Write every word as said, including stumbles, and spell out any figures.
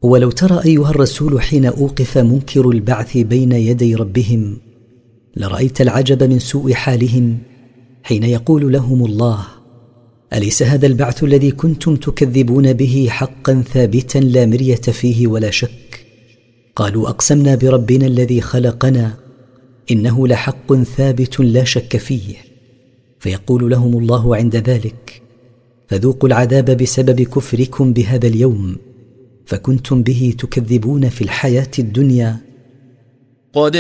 ولو ترى أيها الرسول حين أوقف منكر البعث بين يدي ربهم لرأيت العجب من سوء حالهم حين يقول لهم الله: أليس هذا البعث الذي كنتم تكذبون به حقا ثابتا لا مرية فيه ولا شك؟ قالوا: أقسمنا بربنا الذي خلقنا إنه لحق ثابت لا شك فيه. فيقول لهم الله عند ذلك: فذوقوا العذاب بسبب كفركم بهذا اليوم، فكنتم به تكذبون في الحياة الدنيا. قد